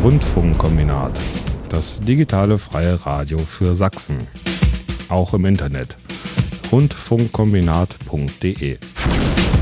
Rundfunkkombinat, das digitale freie Radio für Sachsen. Auch im Internet. Rundfunkkombinat.de